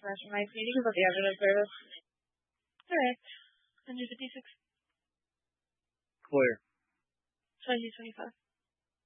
Mastermind meeting about the evidence service. Correct. 156. Clear. 2025.